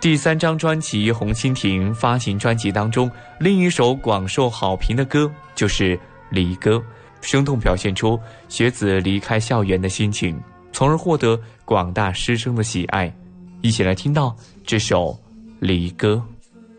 第3张专辑《红蜻蜓》发行专辑当中，另一首广受好评的歌就是《离歌》，生动表现出学子离开校园的心情，从而获得广大师生的喜爱。一起来听到这首《离歌》。